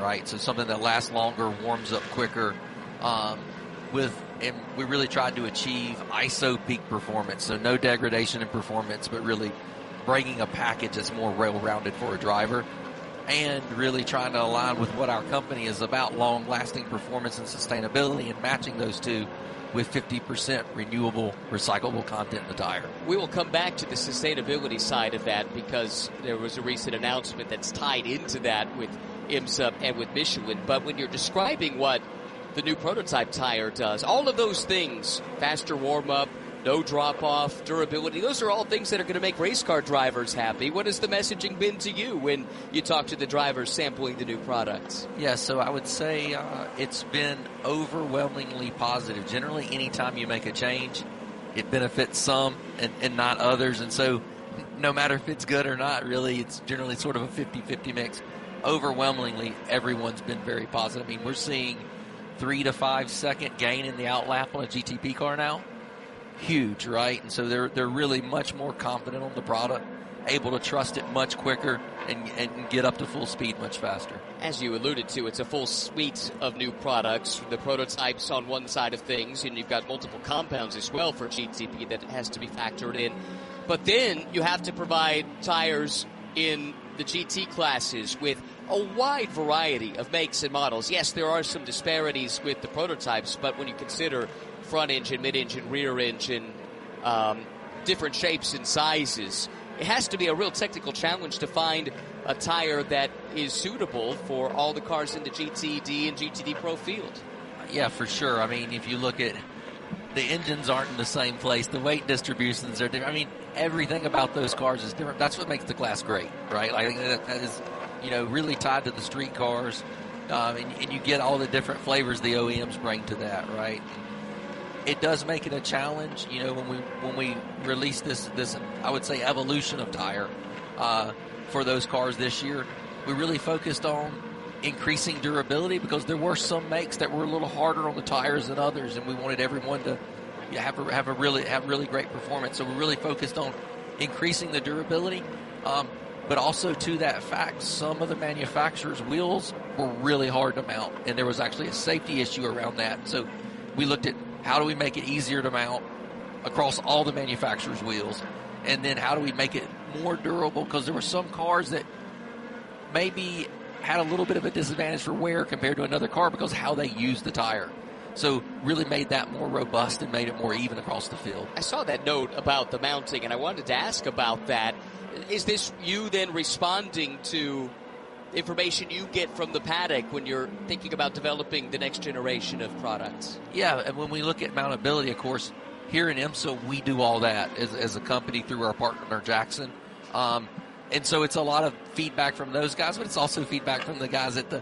right? So something that lasts longer, warms up quicker, and we really tried to achieve ISO peak performance, so no degradation in performance, but really bringing a package that's more well-rounded for a driver, and really trying to align with what our company is about, long-lasting performance and sustainability, and matching those two with 50% renewable, recyclable content in the tire. We will come back to the sustainability side of that because there was a recent announcement that's tied into that with IMSA and with Michelin. But when you're describing what the new prototype tire does, all of those things, faster warm-up, no drop-off, durability, those are all things that are going to make race car drivers happy. What has the messaging been to you when you talk to the drivers sampling the new products? Yeah, so I would say it's been overwhelmingly positive. Generally, anytime you make a change, it benefits some and not others. And so no matter if it's good or not, really, it's generally sort of a 50-50 mix. Overwhelmingly, everyone's been very positive. I mean, we're seeing 3 to 5 second gain in the outlap on a GTP car now. Huge, right? And so they're really much more confident on the product, able to trust it much quicker and get up to full speed much faster. As you alluded to, it's a full suite of new products. The prototypes on one side of things, and you've got multiple compounds as well for GTP that has to be factored in. But then you have to provide tires in the GT classes with a wide variety of makes and models. Yes, there are some disparities with the prototypes, but when you consider front engine, mid-engine, rear engine, different shapes and sizes, it has to be a real technical challenge to find a tire that is suitable for all the cars in the GTD and GTD Pro field. Yeah, for sure. I mean, if you look at the engines aren't in the same place, the weight distributions are different. I mean, everything about those cars is different. That's what makes the class great, right? I think that is, really tied to the street cars, and you get all the different flavors the OEMs bring to that, right? It does make it a challenge, when we release this I would say evolution of tire for those cars this year. We really focused on increasing durability because there were some makes that were a little harder on the tires than others, and we wanted everyone to have really great performance. So we really focused on increasing the durability, but also to that fact, some of the manufacturers' wheels were really hard to mount, and there was actually a safety issue around that. So we looked at how do we make it easier to mount across all the manufacturers' wheels, and then how do we make it more durable, because there were some cars that maybe had a little bit of a disadvantage for wear compared to another car because of how they used the tire. So really made that more robust and made it more even across the field. I saw that note about the mounting, and I wanted to ask about that. Is this you then responding to information you get from the paddock when you're thinking about developing the next generation of products? Yeah, and when we look at mountability, of course, here in IMSA, we do all that as a company through our partner, Jackson. And so it's a lot of feedback from those guys, but it's also feedback from the guys at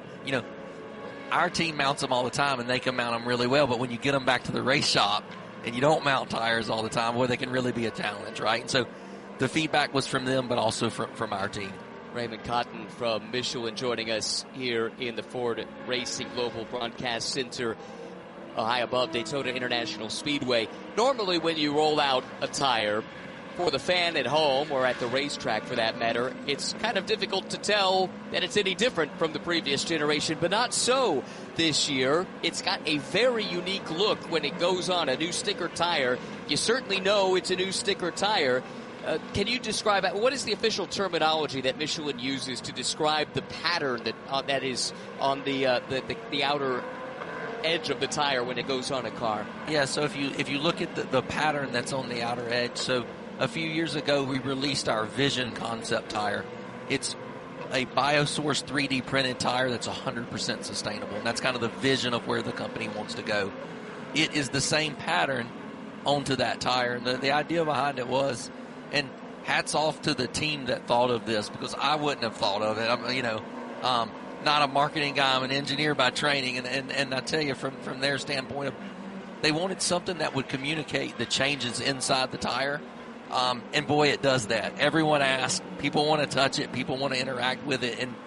our team mounts them all the time, and they can mount them really well. But when you get them back to the race shop and you don't mount tires all the time, well, they can really be a challenge, right? And so the feedback was from them, but also from our team. Raymond Cotton from Michelin joining us here in the Ford Racing Global Broadcast Center, high above Daytona International Speedway. Normally when you roll out a tire, for the fan at home or at the racetrack for that matter, it's kind of difficult to tell that it's any different from the previous generation, but not so this year. It's got a very unique look when it goes on a new sticker tire. You certainly know it's a new sticker tire. Can you describe what is the official terminology that Michelin uses to describe the pattern that is on the outer edge of the tire when it goes on a car? Yeah, so if you look at the pattern that's on the outer edge, so a few years ago we released our Vision concept tire. It's a Biosource 3D printed tire that's 100% sustainable, and that's kind of the vision of where the company wants to go. It is the same pattern onto that tire, and the idea behind it was, and hats off to the team that thought of this, because I wouldn't have thought of it. I'm, not a marketing guy. I'm an engineer by training, and I tell you from their standpoint, they wanted something that would communicate the changes inside the tire, and boy, it does that. Everyone asks, people want to touch it, people want to interact with it, and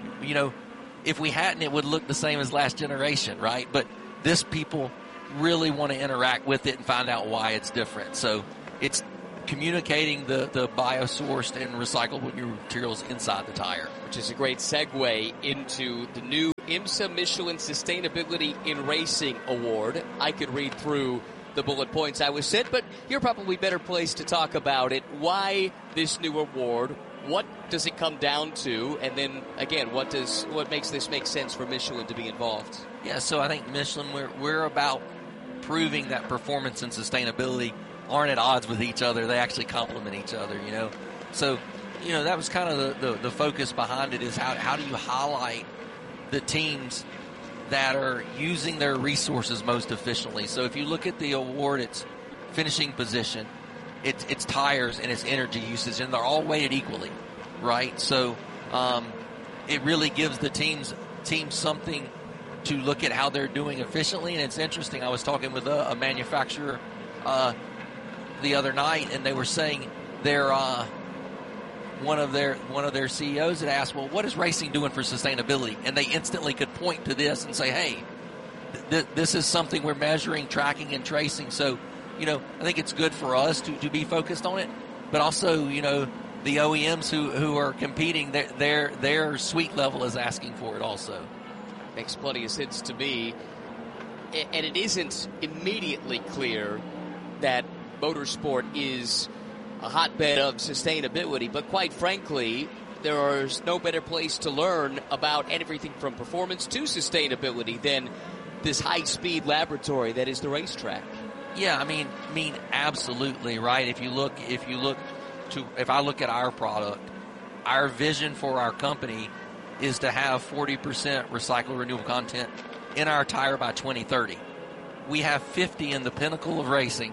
if we hadn't, it would look the same as last generation, right? But this people really want to interact with it and find out why it's different. So it's communicating the biosourced and recyclable new materials inside the tire. Which is a great segue into the new IMSA Michelin Sustainability in Racing Award. I could read through the bullet points I was sent, but you're probably better placed to talk about it. Why this new award? What does it come down to? And then, again, what makes this make sense for Michelin to be involved? Yeah, so I think Michelin, we're about proving that performance and sustainability aren't at odds with each other. They actually complement each other, you know. So, you know, that was kind of the focus behind it, is how do you highlight the teams that are using their resources most efficiently. So if you look at the award, it's finishing position, it's tires, and it's energy usage, and they're all weighted equally, right? So it really gives the teams something to look at how they're doing efficiently. And it's interesting, I was talking with a manufacturer the other night, and they were saying one of their CEOs had asked, well, what is racing doing for sustainability? And they instantly could point to this and say, hey, this is something we're measuring, tracking, and tracing. So, you know, I think it's good for us to be focused on it, but also, you know, the OEMs who are competing, their suite level is asking for it also. Makes plenty of sense to me. And it isn't immediately clear that motorsport is a hotbed of sustainability, but quite frankly, there is no better place to learn about everything from performance to sustainability than this high-speed laboratory that is the racetrack. Yeah, I mean, absolutely, right? If I look at our product, our vision for our company is to have 40% recycled renewable content in our tire by 2030. We have 50 in the pinnacle of racing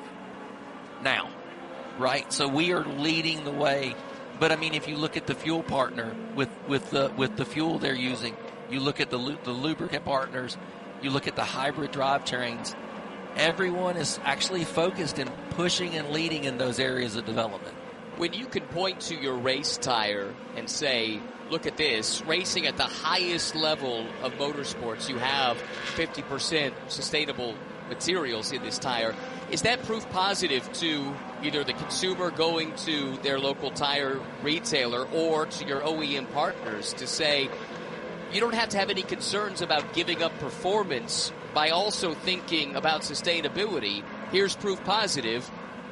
now, right? So we are leading the way. But I mean, if you look at the fuel partner with the fuel they're using, you look at the lubricant partners, you look at the hybrid drivetrains, everyone is actually focused in pushing and leading in those areas of development. When you can point to your race tire and say, look at this, racing at the highest level of motorsports, you have 50% sustainable materials in this tire. Is that proof positive to either the consumer going to their local tire retailer or to your OEM partners to say, you don't have to have any concerns about giving up performance by also thinking about sustainability? Here's proof positive.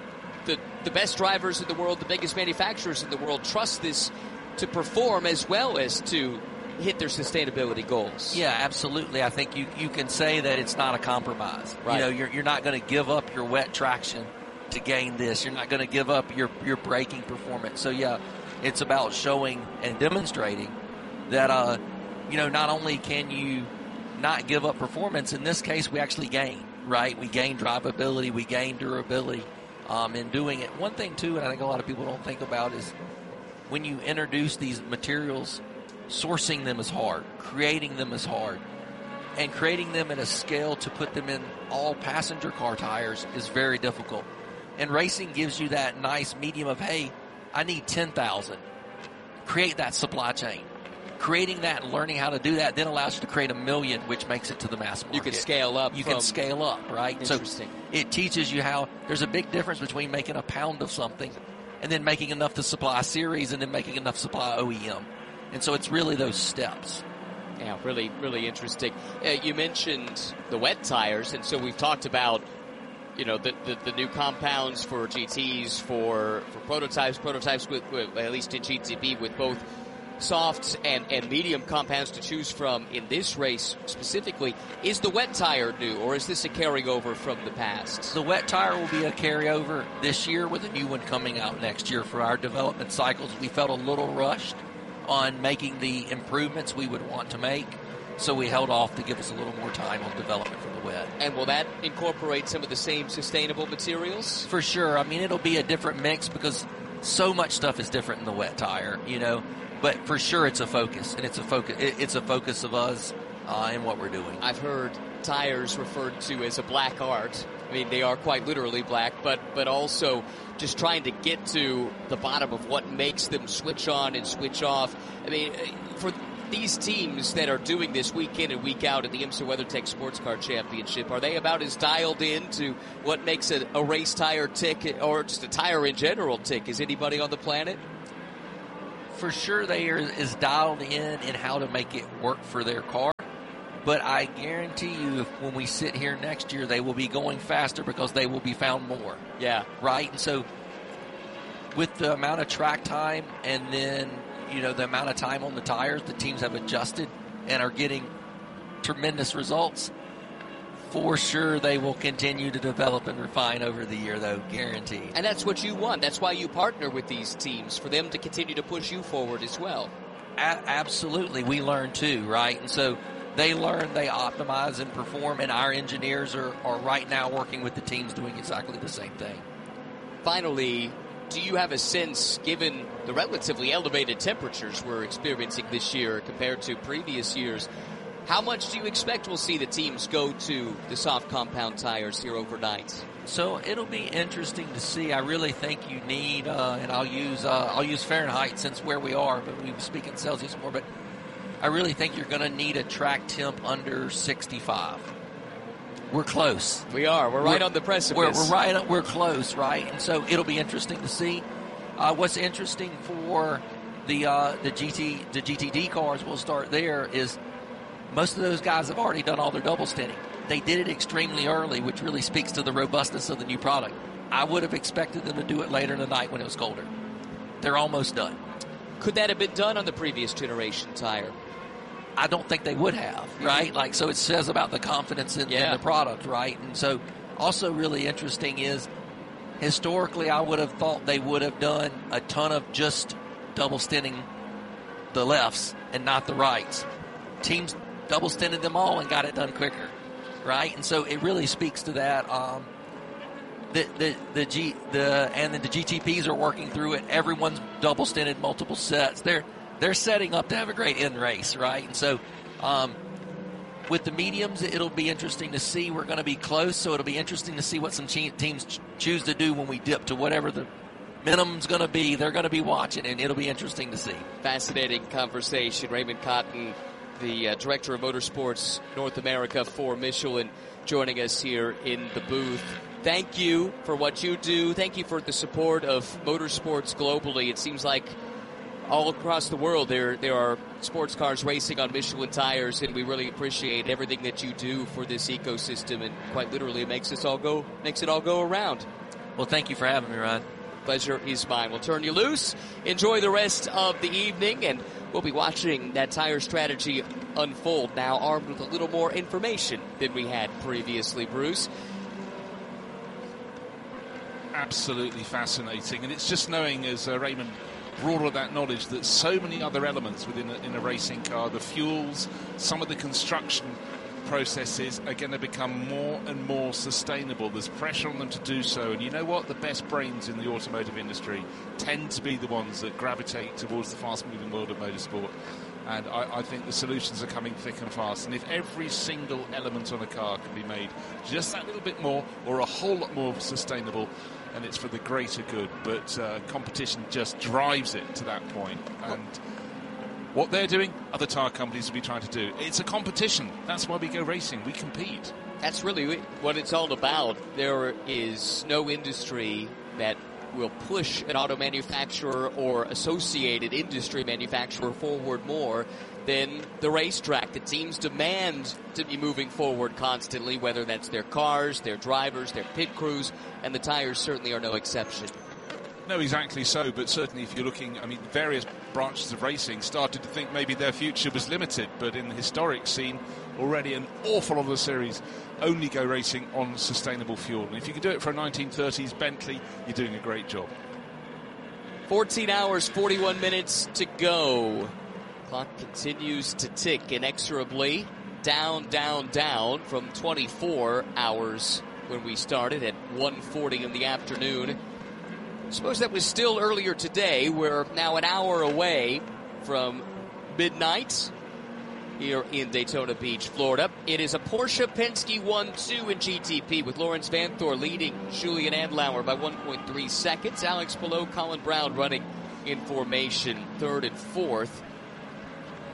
The best drivers in the world, the biggest manufacturers in the world trust this to perform as well as to hit their sustainability goals. Yeah, absolutely. I think you can say that it's not a compromise. Right. You know, you're not going to give up your wet traction to gain this. You're not going to give up your braking performance. So yeah, it's about showing and demonstrating that you know, not only can you not give up performance, in this case we actually gain, right? We gain drivability, we gain durability in doing it. One thing too, and I think a lot of people don't think about, is when you introduce these materials, sourcing them is hard, creating them is hard, and creating them at a scale to put them in all passenger car tires is very difficult. And racing gives you that nice medium of, hey, I need 10,000. Create that supply chain. Creating that and learning how to do that then allows you to create 1 million, which makes it to the mass market. You can scale up. You can scale up, right? Interesting. So it teaches you how there's a big difference between making a pound of something and then making enough to supply a series and then making enough to supply OEM. And so it's really those steps. Yeah, really, really interesting. You mentioned the wet tires, and so we've talked about, you know, the new compounds for GTs, for prototypes with at least in GTB, with both soft and medium compounds to choose from in this race specifically. Is the wet tire new, or is this a carryover from the past? The wet tire will be a carryover this year with a new one coming out next year. For our development cycles, we felt a little rushed on making the improvements we would want to make, so we held off to give us a little more time on development for the wet. And will that incorporate some of the same sustainable materials? For sure. I mean, it'll be a different mix because so much stuff is different in the wet tire, you know. But for sure, it's a focus, and it's a focus of us in what we're doing. I've heard tires referred to as a black art. I mean, they are quite literally black, but also just trying to get to the bottom of what makes them switch on and switch off. I mean, for these teams that are doing this week in and week out at the IMSA WeatherTech Sports Car Championship, are they about as dialed in to what makes a race tire tick, or just a tire in general tick, as anybody on the planet? For sure they are as dialed in how to make it work for their car. But I guarantee you, when we sit here next year, they will be going faster because they will be found more. Yeah. Right? And so with the amount of track time and then, the amount of time on the tires, the teams have adjusted and are getting tremendous results. For sure, they will continue to develop and refine over the year, though, guaranteed. And that's what you want. That's why you partner with these teams, for them to continue to push you forward as well. Absolutely. We learn, too, right? And so they learn, they optimize and perform, and our engineers are right now working with the teams doing exactly the same thing. Finally, do you have a sense, given the relatively elevated temperatures we're experiencing this year compared to previous years, how much do you expect we'll see the teams go to the soft compound tires here overnight? So it'll be interesting to see. I really think you need, and I'll use Fahrenheit since where we are, but we speak in Celsius more, but I really think you're going to need a track temp under 65. We're close. We are. We're right on the precipice. We're close, right? And so it'll be interesting to see. What's interesting for the GTD cars, we'll start there, is most of those guys have already done all their double stinting. They did it extremely early, which really speaks to the robustness of the new product. I would have expected them to do it later in the night when it was colder. They're almost done. Could that have been done on the previous generation tire? I don't think they would have, right? Like, so it says about the confidence in the product, right? And so also really interesting is historically I would have thought they would have done a ton of just double stinting the lefts and not the rights. Teams double stinted them all and got it done quicker, right? And so it really speaks to that. The GTPs are working through it. Everyone's double stinted multiple sets. They're setting up to have a great end race, right? And so with the mediums, it'll be interesting to see. We're going to be close, so it'll be interesting to see what some teams choose to do when we dip to whatever the minimum's going to be. They're going to be watching, and it'll be interesting to see. Fascinating conversation. Raymond Cotton, the Director of Motorsports North America for Michelin, joining us here in the booth. Thank you for what you do. Thank you for the support of motorsports globally. It seems like all across the world there are sports cars racing on Michelin tires, and we really appreciate everything that you do for this ecosystem, and quite literally it makes it all go around. Well, thank you for having me, Ryan. Pleasure is mine. We'll turn you loose. Enjoy the rest of the evening, and we'll be watching that tire strategy unfold now, armed with a little more information than we had previously, Bruce. Absolutely fascinating, and it's just knowing, as Raymond brought all that knowledge, that so many other elements in a racing car, the fuels, some of the construction processes are going to become more and more sustainable. There's pressure on them to do so, and you know what? The best brains in the automotive industry tend to be the ones that gravitate towards the fast-moving world of motorsport. And I think the solutions are coming thick and fast. And if every single element on a car can be made just that little bit more or a whole lot more sustainable, and it's for the greater good. But competition just drives it to that point. And what they're doing, other tyre companies will be trying to do. It's a competition. That's why we go racing. We compete. That's really what it's all about. There is no industry that will push an auto manufacturer or associated industry manufacturer forward more than the racetrack. The teams demand to be moving forward constantly, whether that's their cars, their drivers, their pit crews, and the tires certainly are no exception. No, exactly so, but certainly if you're looking, various branches of racing started to think maybe their future was limited, but in the historic scene, already an awful lot of the series only go racing on sustainable fuel. And if you can do it for a 1930s Bentley, you're doing a great job. 14 hours, 41 minutes to go. Clock continues to tick inexorably. Down, down, down from 24 hours when we started at 1:40 in the afternoon. I suppose that was still earlier today. We're now an hour away from midnight here in Daytona Beach, Florida. It is a Porsche Penske 1-2 in GTP with Lawrence Vanthoor leading Julian Andlauer by 1.3 seconds. Alex Palou, Colin Brown running in formation third and fourth.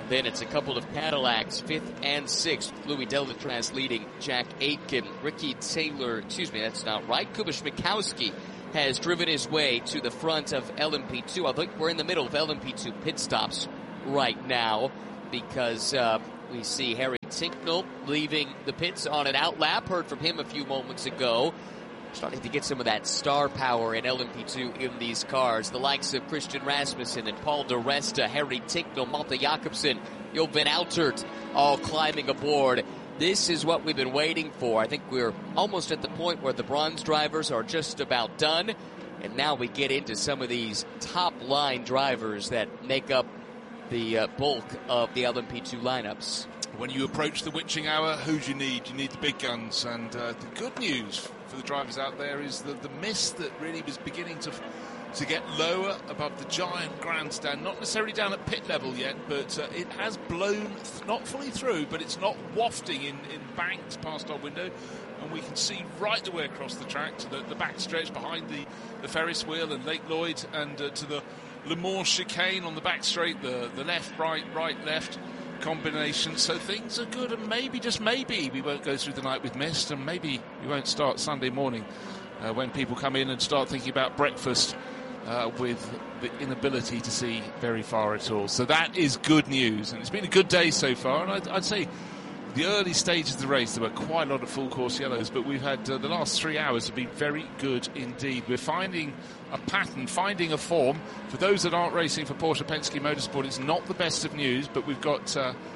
Then it's a couple of Cadillacs, 5th and 6th. Louis Delatraz leading Jack Aitken. Ricky Taylor, that's not right. Kuba Schmickowski has driven his way to the front of LMP2. I think we're in the middle of LMP2 pit stops right now because we see Harry Tincknell leaving the pits on an out lap. Heard from him a few moments ago. Starting to get some of that star power in LMP2 in these cars. The likes of Christian Rasmussen and Paul di Resta, Harry Tincknell, Malte Jakobsen, Jo van Outert, all climbing aboard. This is what we've been waiting for. I think we're almost at the point where the bronze drivers are just about done. And now we get into some of these top-line drivers that make up the bulk of the LMP2 lineups. When you approach the witching hour, who do you need? You need the big guns. And the good news for the drivers out there is the mist that really was beginning to get lower above the giant grandstand, not necessarily down at pit level yet, but it has blown not fully through, but it's not wafting in banks past our window, and we can see right the way across the track to the back stretch behind the Ferris wheel and Lake Lloyd, and to the Le Mans chicane on the back straight, the left, right, left combination. So things are good, and maybe, just maybe, we won't go through the night with mist, and maybe we won't start Sunday morning when people come in and start thinking about breakfast with the inability to see very far at all. So that is good news, and it's been a good day so far. And I'd say the early stages of the race, there were quite a lot of full course yellows, but we've had the last 3 hours have been very good indeed. We're finding a pattern, finding a form. For those that aren't racing for Porsche Penske Motorsport, it's not the best of news, but we've got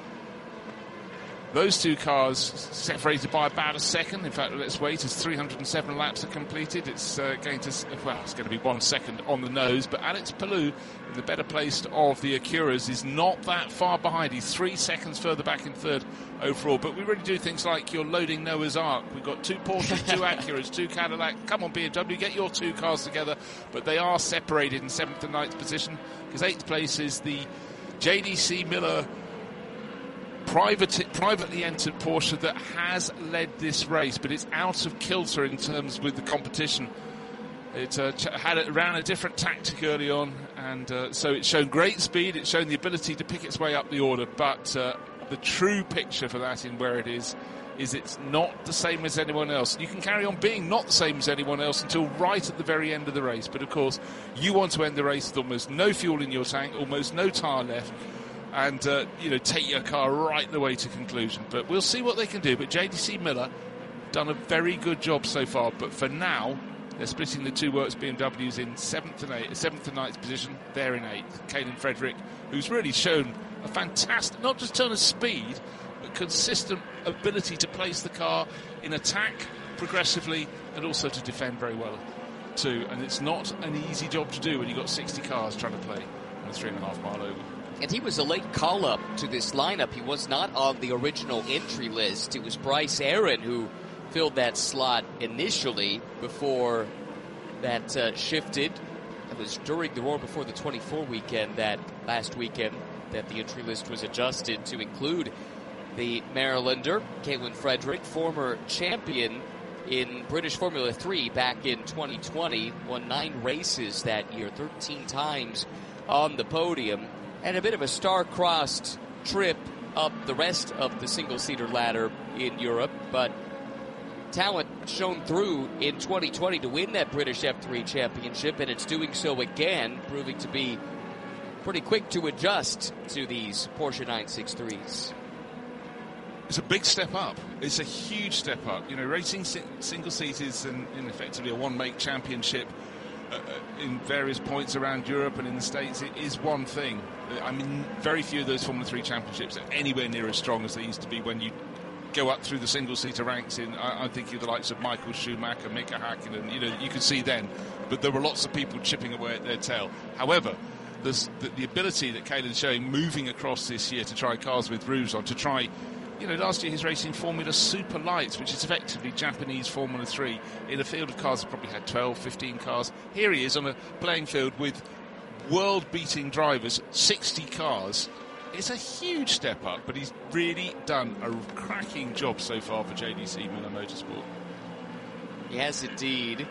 those two cars separated by about a second. In fact, let's wait as 307 laps are completed. It's going to be 1 second on the nose, but Alex Palou, in the better placed of the Acuras, is not that far behind. He's 3 seconds further back in third overall, but we really do things like you're loading Noah's Ark. We've got 2 Porsches, 2 Acuras, 2 Cadillac. Come on, BMW, get your 2 cars together, but they are separated in 7th and 9th position, because 8th place is the JDC Miller privately entered Porsche that has led this race, but it's out of kilter in terms with the competition. It ran a different tactic early on, and so it's shown great speed, it's shown the ability to pick its way up the order, but the true picture for that in where it is it's not the same as anyone else. You can carry on being not the same as anyone else until right at the very end of the race, but of course you want to end the race with almost no fuel in your tank, almost no tyre left, and take your car right the way to conclusion. But we'll see what they can do. But JDC Miller done a very good job so far. But for now, they're splitting the 2 Works BMWs in 7th and 9th position. They're in 8th. Kaylin Frederick, who's really shown a fantastic, not just turn of speed, but consistent ability to place the car in attack progressively and also to defend very well too. And it's not an easy job to do when you've got 60 cars trying to play on a 3.5 mile oval. And he was a late call-up to this lineup. He was not on the original entry list. It was Bryce Aaron who filled that slot initially before that shifted. It was during the Roar Before the 24 weekend, that last weekend, that the entry list was adjusted to include the Marylander, Kaylin Frederick, former champion in British Formula 3 back in 2020, won 9 races that year, 13 times on the podium. And a bit of a star-crossed trip up the rest of the single-seater ladder in Europe, but talent shone through in 2020 to win that British F3 championship, and it's doing so again, proving to be pretty quick to adjust to these Porsche 963s. It's a big step up. It's a huge step up. Racing single-seaters and effectively a one-make championship in various points around Europe and in the States, it is one thing. I mean, very few of those Formula 3 championships are anywhere near as strong as they used to be when you go up through the single-seater ranks. I'm thinking of the likes of Michael Schumacher, Mika Häkkinen, you could see then. But there were lots of people chipping away at their tail. However, the ability that Kaylin's showing moving across this year to try cars with roofs on, to try... last year he's racing Formula Super Lights, which is effectively Japanese Formula 3, in a field of cars that probably had 12, 15 cars. Here he is on a playing field with world-beating drivers, 60 cars. It's a huge step up, but he's really done a cracking job so far for JDC Miller Motorsport. He has indeed.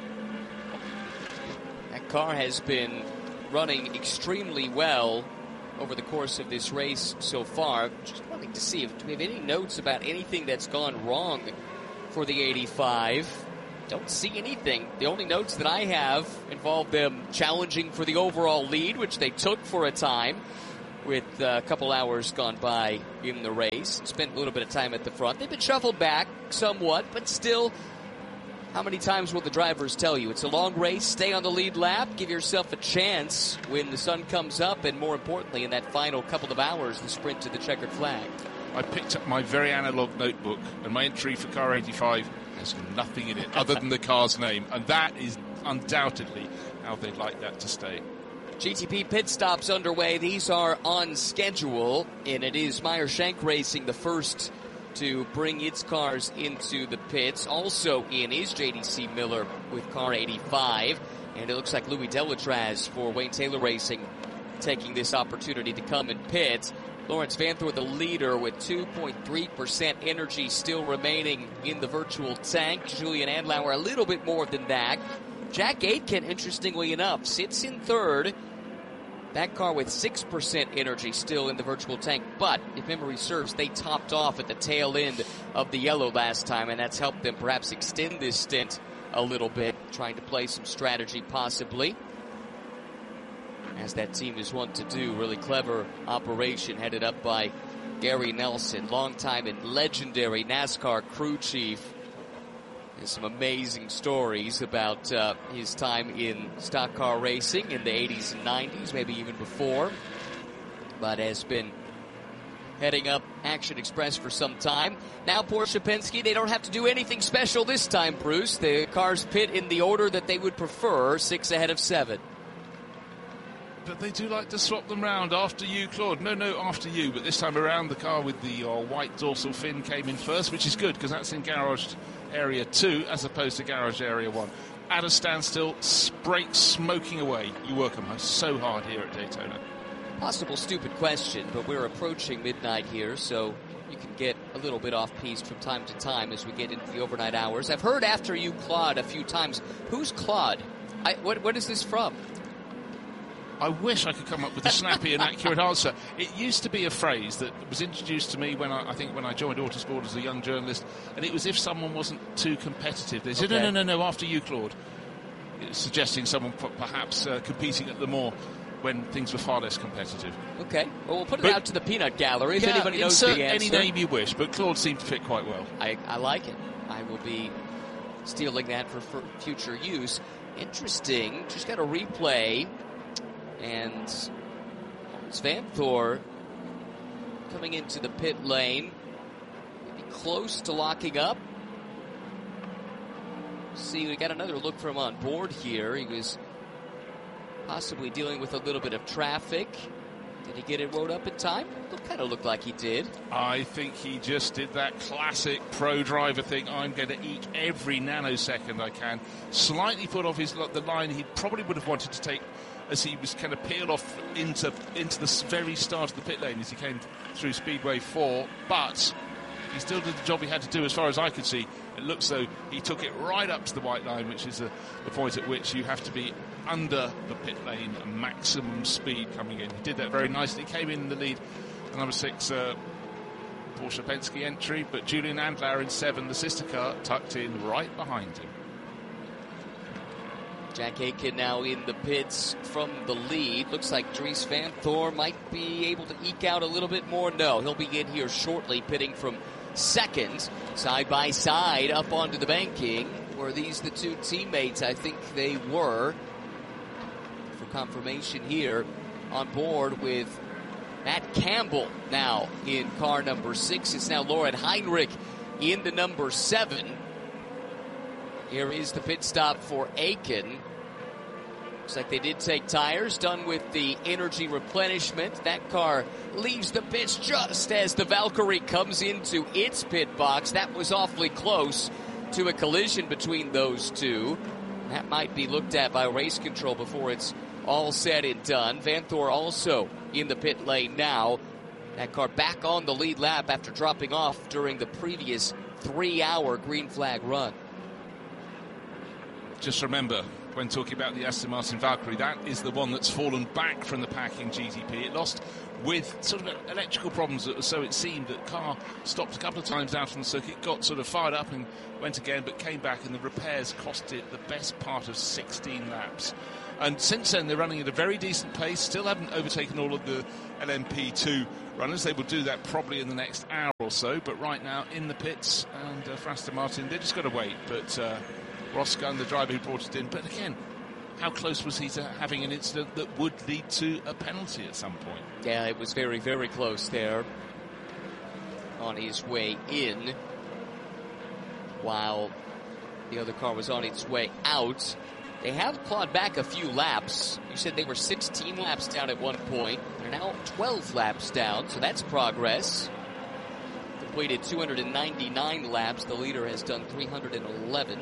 That car has been running extremely well over the course of this race so far. Just wanting to see if we have any notes about anything that's gone wrong for the 85. Don't see anything. The only notes that I have involve them challenging for the overall lead, which they took for a time with a couple hours gone by in the race. Spent a little bit of time at the front. They've been shuffled back somewhat, but still, how many times will the drivers tell you? It's a long race. Stay on the lead lap. Give yourself a chance when the sun comes up, and more importantly, in that final couple of hours, the sprint to the checkered flag. I picked up my very analog notebook, and my entry for car 85 has nothing in it other than the car's name, and that is undoubtedly how they'd like that to stay. GTP pit stops underway. These are on schedule, and it is Meyer Shank Racing, the first to bring its cars into the pits. Also in is JDC Miller with car 85, and it looks like Louis Delatraz for Wayne Taylor Racing taking this opportunity to come and pit. Lawrence Vanthoor, the leader, with 2.3% energy still remaining in the virtual tank. Julian Andlauer a little bit more than that. Jack Aitken, interestingly enough, sits in third. That car with 6% energy still in the virtual tank. But if memory serves, they topped off at the tail end of the yellow last time, and that's helped them perhaps extend this stint a little bit, trying to play some strategy possibly, as that team is wont to do. Really clever operation headed up by Gary Nelson, longtime and legendary NASCAR crew chief. There's some amazing stories about his time in stock car racing in the 80s and 90s, maybe even before, but has been heading up Action Express for some time. Now Porsche Penske, they don't have to do anything special this time, Bruce. The cars pit in the order that they would prefer, 6 ahead of 7. But they do like to swap them round. After you, Claude. No, after you. But this time around, the car with the white dorsal fin came in first, which is good because that's in garage area 2 as opposed to garage area 1. At a standstill, brakes smoking away. You work them so hard here at Daytona. Possible stupid question, but we're approaching midnight here, so you can get a little bit off-piste from time to time as we get into the overnight hours. I've heard after you, Claude, a few times. Who's Claude? What is this from? I wish I could come up with a snappy and accurate answer. It used to be a phrase that was introduced to me when I joined Autosport as a young journalist, and it was if someone wasn't too competitive. They said, no, after you, Claude. Suggesting someone perhaps competing at Le Mans when things were far less competitive. Okay, well, we'll put it out to the peanut gallery if anybody knows the answer. Any name you wish, but Claude seemed to fit quite well. I like it. I will be stealing that for future use. Interesting. Just got a replay. And Lawrence Vanthoor coming into the pit lane, maybe close to locking up. See, we got another look from on board here. He was possibly dealing with a little bit of traffic. Did he get it rode up in time? It kind of looked like he did. I think he just did that classic pro driver thing. I'm going to eat every nanosecond I can. Slightly put off the line he probably would have wanted to take as he was kind of peeled off into the very start of the pit lane as he came through Speedway 4. But he still did the job he had to do as far as I could see. It looks though he took it right up to the white line, which is the point at which you have to be under the pit lane at maximum speed coming in. He did that very nicely. He came in the lead, the number 6 Porsche Penske entry, but Julian Andlauer in 7, the sister car, tucked in right behind him. Jack Aitken now in the pits from the lead. Looks like Dries Vanthoor might be able to eke out a little bit more. No, he'll be in here shortly, pitting from second, side by side, up onto the banking. Were these the two teammates? I think they were. For confirmation here, on board with Matt Campbell now in car number 6. It's now Lauren Heinrich in the number 7. Here is the pit stop for Aitken. Looks like they did take tires, done with the energy replenishment. That car leaves the pits just as the Valkyrie comes into its pit box. That was awfully close to a collision between those two. That might be looked at by race control before it's all said and done. Vanthoor also in the pit lane now. That car back on the lead lap after dropping off during the previous 3-hour green flag run. Just remember, when talking about the Aston Martin Valkyrie. That is the one that's fallen back from the pack in GTP. It lost with sort of electrical problems, so it seemed. That car stopped a couple of times out on the circuit, got sort of fired up and went again, but came back, and the repairs cost it the best part of 16 laps. And since then, they're running at a very decent pace, still haven't overtaken all of the LMP2 runners. They will do that probably in the next hour or so, but right now in the pits, and for Aston Martin, they've just got to wait. But Ross Gunn, the driver who brought it in, but again, how close was he to having an incident that would lead to a penalty at some point? Yeah, it was very, very close there on his way in, while the other car was on its way out. They have clawed back a few laps. You said they were 16 laps down at one point. They're now 12 laps down, so that's progress. Completed 299 laps. The leader has done 311.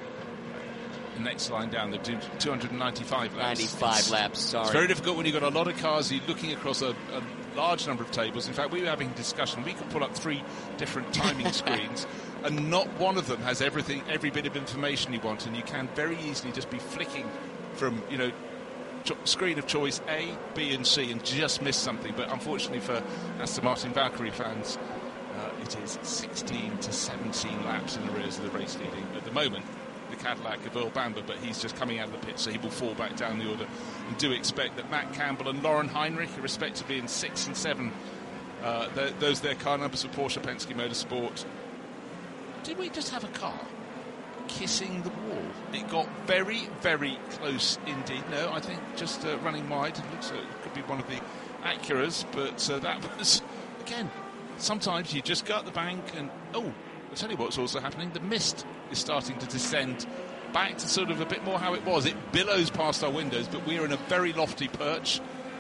The next line down, they do 295 laps. 95 laps, sorry. It's very difficult when you've got a lot of cars, you're looking across a large number of tables. In fact, we were having a discussion. We could pull up 3 different timing screens, and not one of them has every bit of information you want, and you can very easily just be flicking from, screen of choice A, B and C and just miss something. But unfortunately for Aston Martin Valkyrie fans, it is 16 to 17 laps in arrears of the race leading at the moment. The Cadillac of Earl Bamber, but he's just coming out of the pit, so he will fall back down the order. And do expect that Matt Campbell and Lauren Heinrich, respectively in 6 and 7, those their car numbers for Porsche Penske Motorsport. Did we just have a car kissing the wall? It got very, very close indeed. No, I think just running wide. It looks like it could be one of the Acuras, but that was, again, sometimes you just go up the bank and, I'll tell you what's also happening. The mist is starting to descend back to sort of a bit more how it was. It billows past our windows, but we're in a very lofty perch,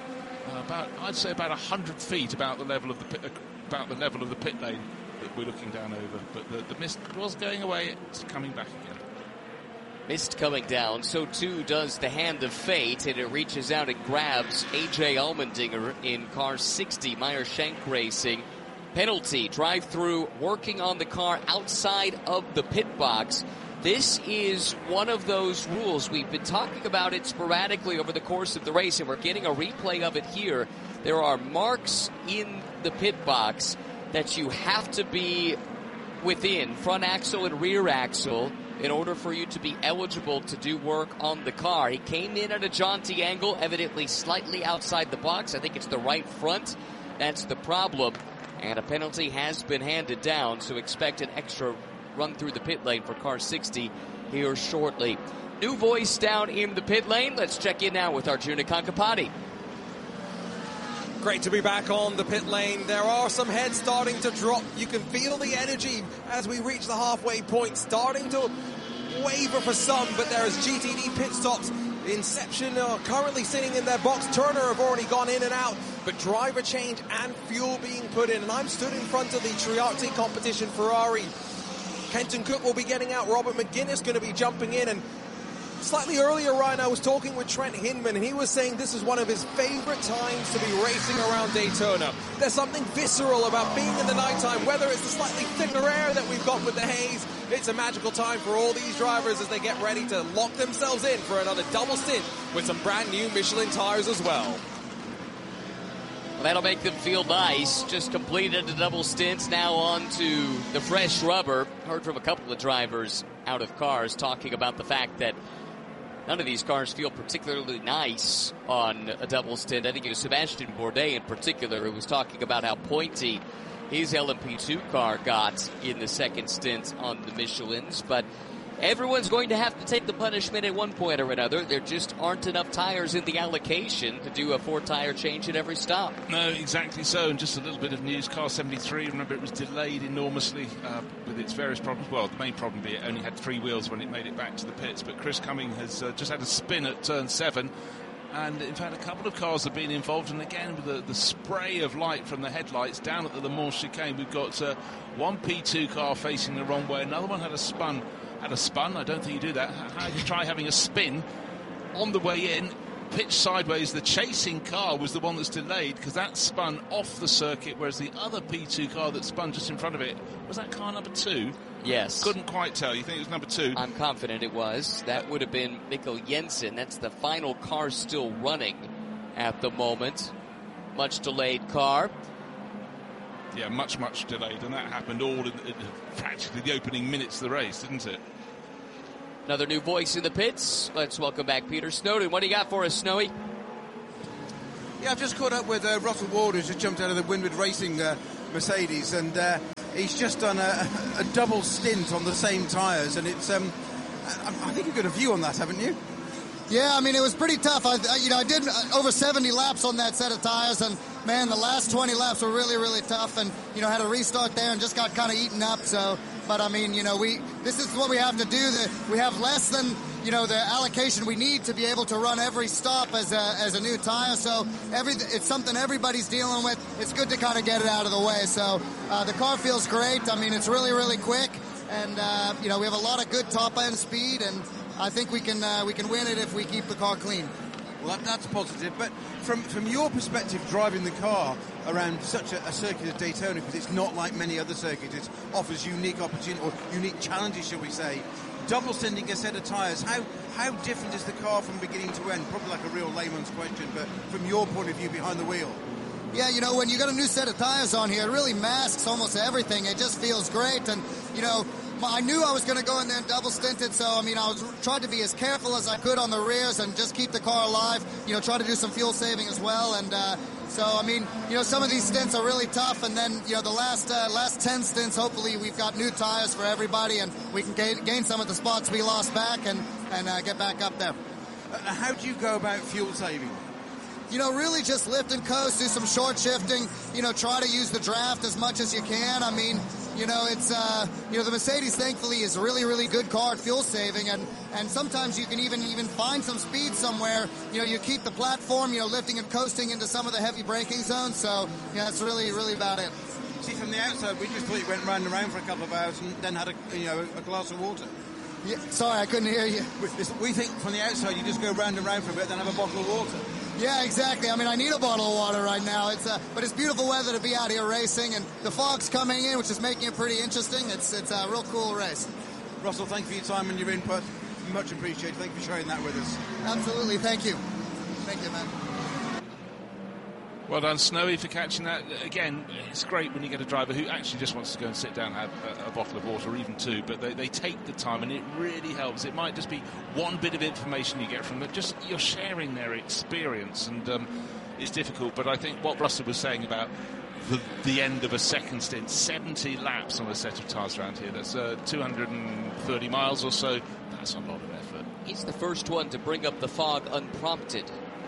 I'd say about 100 feet about the level of the pit lane that we're looking down over. But the mist was going away. It's coming back again. Mist coming down, so too does the hand of fate, and it reaches out and grabs A.J. Allmendinger in car 60, Meyer Shank Racing. Penalty, drive-through, working on the car outside of the pit box. This is one of those rules. We've been talking about it sporadically over the course of the race, and we're getting a replay of it here. There are marks in the pit box that you have to be within, front axle and rear axle, in order for you to be eligible to do work on the car. He came in at a jaunty angle, evidently slightly outside the box. I think it's the right front. That's the problem. And a penalty has been handed down, so expect an extra run through the pit lane for car 60 here shortly. New voice down in the pit lane. Let's check in now with Arjuna Kankapati. Great to be back on the pit lane. There are some heads starting to drop. You can feel the energy as we reach the halfway point, starting to waver for some, but there is GTD pit stops. Inception are currently sitting in their box. Turner have already gone in and out, but driver change and fuel being put in. And I'm stood in front of the Triarte competition Ferrari. Kenton Cook will be getting out. Robert McGuinness going to be jumping in. And slightly earlier, Ryan, I was talking with Trent Hinman, and he was saying this is one of his favorite times to be racing around Daytona. There's something visceral about being in the nighttime, whether it's the slightly thinner air that we've got with the haze. It's a magical time for all these drivers as they get ready to lock themselves in for another double stint with some brand new Michelin tires as well. That'll make them feel nice. Just completed a double stint, now on to the fresh rubber. Heard from a couple of drivers out of cars talking about the fact that none of these cars feel particularly nice on a double stint. I think it was Sebastian Bourdais in particular who was talking about how pointy his LMP2 car got in the second stint on the Michelins. But everyone's going to have to take the punishment at one point or another. There just aren't enough tires in the allocation to do a 4-tire change at every stop. No, exactly so. And just a little bit of news. Car 73, remember, it was delayed enormously with its various problems. Well, the main problem being it only had 3 wheels when it made it back to the pits. But Chris Cumming has just had a spin at turn 7. And in fact, a couple of cars have been involved. And again, with the spray of light from the headlights down at the Le Mans chicane, we've got one P2 car facing the wrong way. Another one had a spun. I don't think you do that. How do you try having a spin on the way in? pitched sideways. The chasing car was the one that's delayed because that spun off the circuit, whereas the other P2 car that spun just in front of it, was that car number 2? Yes. Couldn't quite tell. You think it was number 2? I'm confident it was. That would have been Mikkel Jensen. That's the final car still running at the moment. Much delayed car. Yeah, much delayed, and that happened all in practically the opening minutes of the race, didn't it? Another new voice in the pits. Let's welcome back Peter Snowden. What do you got for us, Snowy? Yeah, I've just caught up with Russell Ward, who's just jumped out of the Windward Racing Mercedes, and he's just done a double stint on the same tyres, and it's I think you've got a view on that, haven't you? Yeah, I mean, it was pretty tough. I did over 70 laps on that set of tires, and man, the last 20 laps were really, really tough, and had a restart there and just got kind of eaten up. So, but I mean, this is what we have to do. We have less than the allocation we need to be able to run every stop as a new tire. So it's something everybody's dealing with. It's good to kind of get it out of the way. So the car feels great. I mean, it's really, really quick, and we have a lot of good top end speed, and I think we can win it if we keep the car clean. Well, that's positive. But from your perspective, driving the car around such a circuit as Daytona, because it's not like many other circuits, it offers unique opportunity or unique challenges, shall we say. Double sending a set of tyres, how different is the car from beginning to end? Probably like a real layman's question, but from your point of view behind the wheel. Yeah, when you got a new set of tires on here, it really masks almost everything. It just feels great, and I knew I was going to go in there and double stinted, so I was tried to be as careful as I could on the rears and just keep the car alive. Try to do some fuel saving as well, and some of these stints are really tough, and then the last 10 stints, hopefully we've got new tires for everybody, and we can gain some of the spots we lost back and get back up there. How do you go about fuel saving? Really just lift and coast, do some short shifting, try to use the draft as much as you can. I mean, it's, the Mercedes, thankfully, is a really, really good car at fuel saving, and sometimes you can even find some speed somewhere. You keep the platform, lifting and coasting into some of the heavy braking zones, so, that's really, really about it. See, from the outside, we just thought you went round and round for a couple of hours and then had a glass of water. Yeah, sorry, I couldn't hear you. We think from the outside you just go round and round for a bit, then have a bottle of water. Yeah, exactly. I mean, I need a bottle of water right now. But it's beautiful weather to be out here racing, and the fog's coming in, which is making it pretty interesting. It's a real cool race. Russell, thank you for your time and your input. Much appreciated. Thank you for sharing that with us. Absolutely. Thank you. Thank you, man. Well done, Snowy, for catching that. Again, it's great when you get a driver who actually just wants to go and sit down and have a bottle of water, or even two, but they take the time, and it really helps. It might just be one bit of information you get from them. Just you're sharing their experience, and it's difficult. But I think what Russell was saying about the end of a second stint, 70 laps on a set of tyres around here, that's 230 miles or so. That's a lot of effort. He's the first one to bring up the fog unprompted.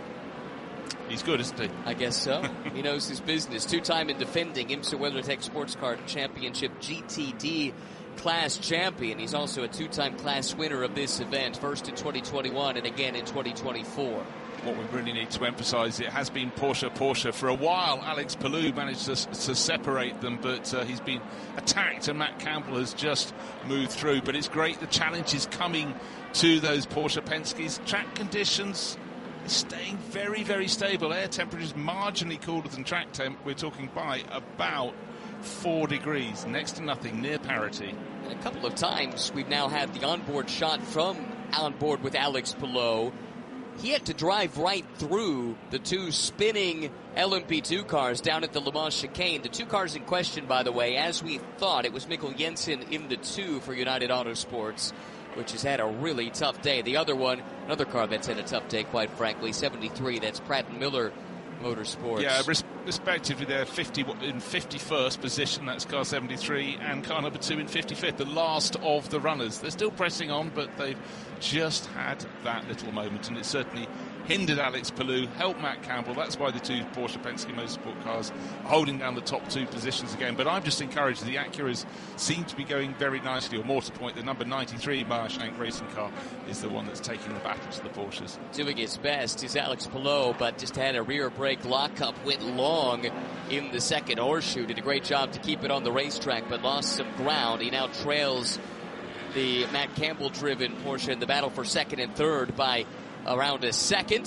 He's good, isn't he? I guess so. He knows his business. Two-time and defending IMSA WeatherTech Sports Car Championship GTD class champion. He's also a two-time class winner of this event, first in 2021 and again in 2024. What we really need to emphasise, it has been Porsche. For a while, Alex Palou managed to separate them, but he's been attacked, and Matt Campbell has just moved through. But it's great, the challenge is coming to those Porsche Penske's. Track conditions staying very, very stable. Air temperatures marginally cooler than track temp. We're talking by about 4 degrees, next to nothing, near parity. And a couple of times we've now had the onboard shot from onboard with Alex Palou. He had to drive right through the two spinning LMP2 cars down at the Le Mans chicane. The two cars in question, by the way, as we thought, it was Mikkel Jensen in the 2 for United Autosports, which has had a really tough day. The other one, another car that's had a tough day, quite frankly, 73, that's Pratt & Miller Motorsports. Yeah, respectively, they're in 51st position, that's car 73, and car number 2 in 55th, the last of the runners. They're still pressing on, but they've just had that little moment, and it certainly hindered Alex Palou, helped Matt Campbell. That's why the two Porsche Penske Motorsport cars are holding down the top 2 positions again. But I'm just encouraged. The Acuras seem to be going very nicely, or more to the point, the number 93 Meyer-Shank racing car is the one that's taking the battle to the Porsches. Doing his best is Alex Palou, but just had a rear brake lockup, went long in the second horseshoe. Did a great job to keep it on the racetrack, but lost some ground. He now trails the Matt Campbell-driven Porsche in the battle for second and third by around a second.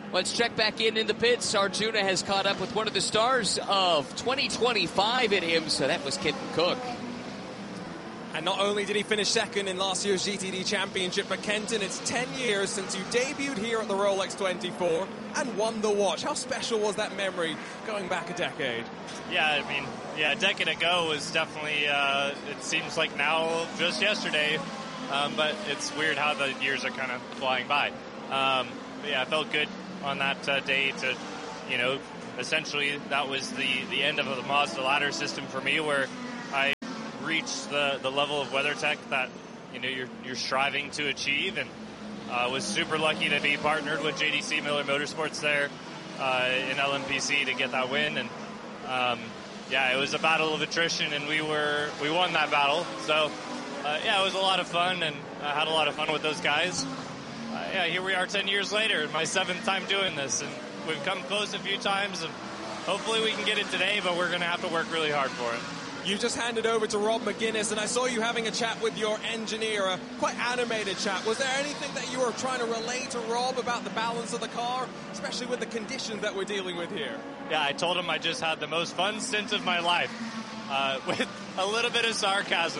Let's check back in the pits. Arjuna has caught up with one of the stars of 2025 at IMSA. That was Kenton Cook. And not only did he finish second in last year's GTD Championship, but Kenton, it's 10 years since you debuted here at the Rolex 24 and won the watch. How special was that memory going back a decade? Yeah, I mean, a decade ago was definitely, it seems like now just yesterday, but it's weird how the years are kind of flying by. But yeah, I felt good on that day to, essentially that was the end of the Mazda ladder system for me, where I reached the level of WeatherTech that you're striving to achieve, and was super lucky to be partnered with JDC Miller Motorsports there in LMPC to get that win. And it was a battle of attrition, and we won that battle. So it was a lot of fun, and I had a lot of fun with those guys. Here we are 10 years later, my 7th time doing this, and we've come close a few times, and hopefully we can get it today, but we're going to have to work really hard for it. You just handed over to Rob McGuinness, and I saw you having a chat with your engineer, a quite animated chat. Was there anything that you were trying to relay to Rob about the balance of the car, especially with the conditions that we're dealing with here? Yeah, I told him I just had the most fun stint of my life, with a little bit of sarcasm.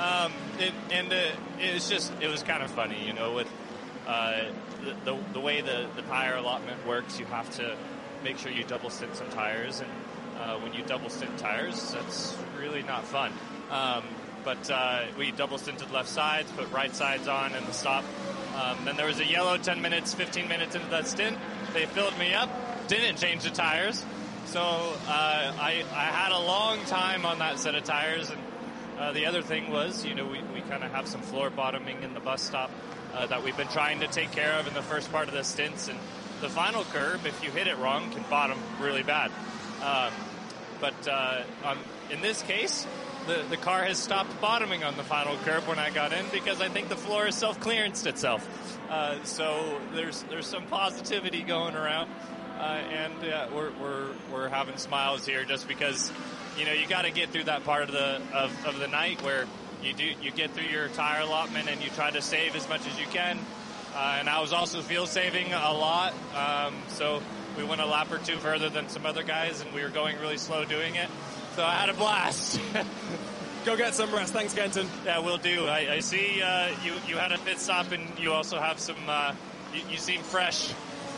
It was kind of funny, with the way the tire allotment works. You have to make sure you double stint some tires, and when you double stint tires, that's really not fun. But we double stinted left sides, put right sides on in the stop. Then there was a yellow 10 minutes, 15 minutes into that stint. They filled me up, didn't change the tires. So I had a long time on that set of tires. And the other thing was, we kind of have some floor bottoming in the bus stop that we've been trying to take care of in the first part of the stints. And the final curb, if you hit it wrong, can bottom really bad. But in this case, the car has stopped bottoming on the final curb when I got in, because I think the floor has self-clearanced itself. So there's some positivity going around, and we're having smiles here just because you got to get through that part of the night where you get through your tire allotment and you try to save as much as you can. And I was also fuel saving a lot, so we went a lap or two further than some other guys, and we were going really slow doing it. So I had a blast. Go get some rest. Thanks, Kenton. Yeah, will do. I see you had a pit stop, and you also have some, you seem fresh.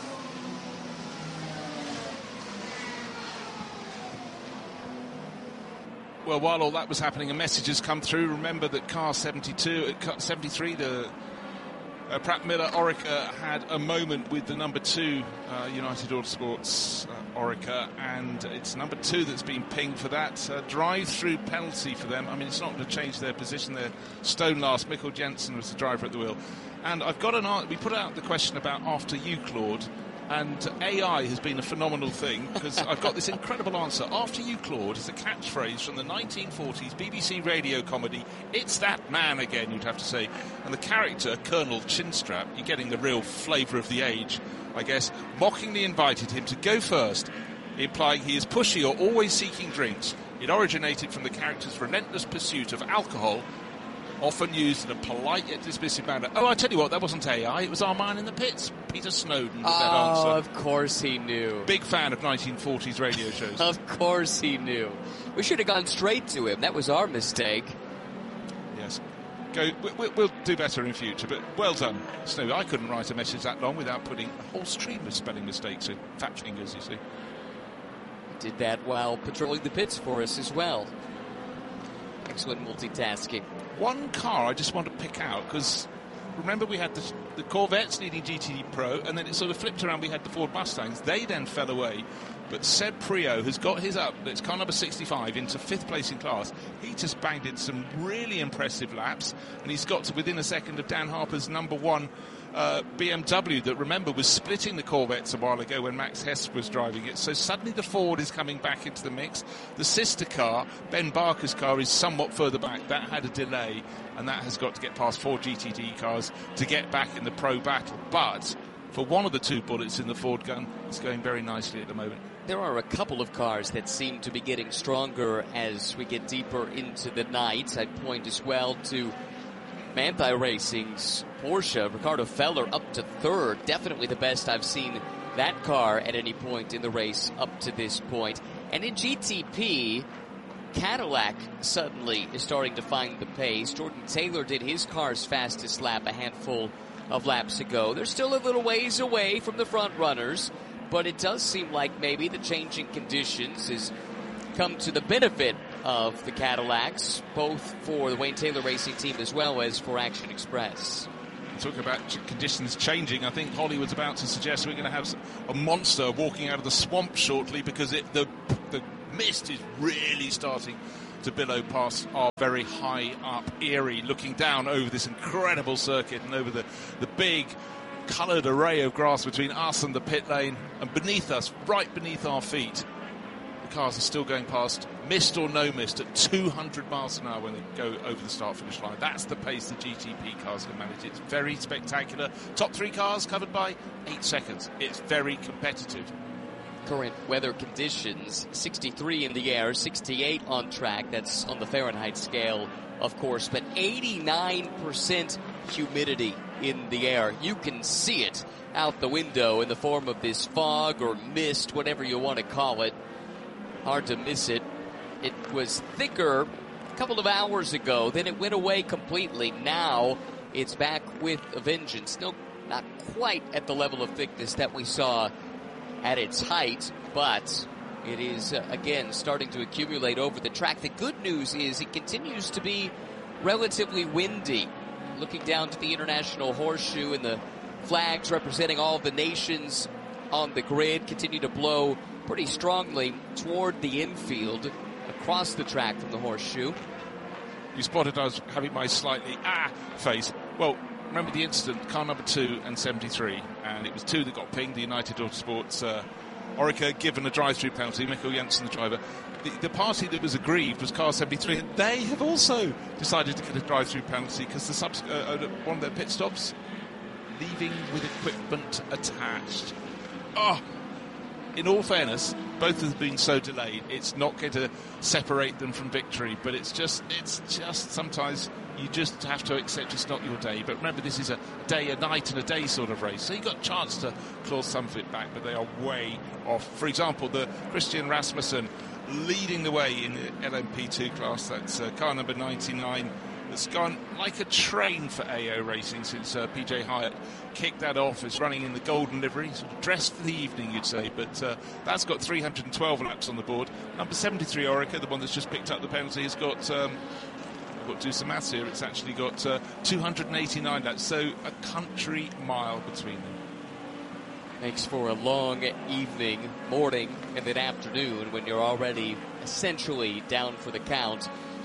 Well, while all that was happening, a message has come through. Remember that car 73, the Pratt Miller Orica had a moment with the number 2 United Autosports Orica, and it's number 2 that's been pinged for that drive-through penalty for them. I mean, it's not going to change their position. They're stone last. Mikkel Jensen was the driver at the wheel. And I've got we put out the question about after you, Claude, and AI has been a phenomenal thing, because I've got this incredible answer. After you, Claude, is a catchphrase from the 1940s BBC radio comedy It's That Man Again, you'd have to say. And the character, Colonel Chinstrap, you're getting the real flavour of the age, I guess, mockingly invited him to go first, implying he is pushy or always seeking drinks. It originated from the character's relentless pursuit of alcohol, often used in a polite yet dismissive manner. Oh, I tell you what, that wasn't AI, it was our man in the pits, Peter Snowden, with that answer. Oh, of course he knew. Big fan of 1940s radio shows. Of course he knew. We should have gone straight to him. That was our mistake. Yes. We'll do better in future, but well done, Snow. I couldn't write a message that long without putting a whole stream of spelling mistakes in. Fat fingers, you see. Did that while patrolling the pits for us as well. Excellent multitasking. One car I just want to pick out, because remember we had the Corvettes leading GTD Pro, and then it sort of flipped around, we had the Ford Mustangs. They then fell away, but Seb Priaulx has got his it's car number 65 into 5th place in class. He just banged in some really impressive laps, and he's got to within a second of Dan Harper's number 1 BMW that, remember, was splitting the Corvettes a while ago when Max Hess was driving it. So suddenly the Ford is coming back into the mix. The sister car, Ben Barker's car, is somewhat further back. That had a delay, and that has got to get past 4 GTD cars to get back in the pro battle. But for one of the 2 bullets in the Ford gun, it's going very nicely at the moment. There are a couple of cars that seem to be getting stronger as we get deeper into the night. I'd point as well to Manthey Racing's Porsche, Ricardo Feller up to 3rd. Definitely the best I've seen that car at any point in the race up to this point. And in GTP, Cadillac suddenly is starting to find the pace. Jordan Taylor did his car's fastest lap a handful of laps ago. They're still a little ways away from the front runners, but it does seem like maybe the changing conditions has come to the benefit of the Cadillacs, both for the Wayne Taylor Racing Team as well as for Action Express. Talk about conditions changing. I think Holly was about to suggest we're going to have a monster walking out of the swamp shortly, because the mist is really starting to billow past our very high up Erie, looking down over this incredible circuit and over the big coloured array of grass between us and the pit lane, and beneath us, right beneath our feet, the cars are still going past, mist or no mist, at 200 miles an hour when they go over the start-finish line. That's the pace the GTP cars can manage. It's very spectacular. Top 3 cars covered by 8 seconds. It's very competitive. Current weather conditions, 63 in the air, 68 on track. That's on the Fahrenheit scale, of course, but 89% humidity in the air. You can see it out the window in the form of this fog or mist, whatever you want to call it. Hard to miss it. It was thicker a couple of hours ago, then it went away completely. Now it's back with a vengeance. Still not quite at the level of thickness that we saw at its height, but it is, again, starting to accumulate over the track. The good news is it continues to be relatively windy. Looking down to the International Horseshoe, and the flags representing all the nations on the grid continue to blow pretty strongly toward the infield across the track from the Horseshoe. You spotted I was having my slightly face. Well, remember the incident, car number 2 and 73, and it was 2 that got pinged, the United Autosports. Orica given a drive-through penalty, Mikkel Jensen, the driver. The party that was aggrieved was car 73, and they have also decided to get a drive-through penalty because one of their pit stops, leaving with equipment attached. In all fairness, both have been so delayed, it's not going to separate them from victory, but it's just sometimes you just have to accept it's not your day. But remember, this is a day, a night, and a day sort of race, so you've got a chance to claw some of it back, but they are way off. For example, the Christian Rasmussen leading the way in the LMP2 class. That's car number 99. That's gone like a train for AO Racing since PJ Hyatt kicked that off. It's running in the golden livery, sort of dressed for the evening, you'd say, but that's got 312 laps on the board. Number 73, Orica, the one that's just picked up the penalty, has got, I've got to do some maths here, it's actually got 289 laps, so a country mile between them. Makes for a long evening, morning, and then afternoon when you're already essentially down for the count.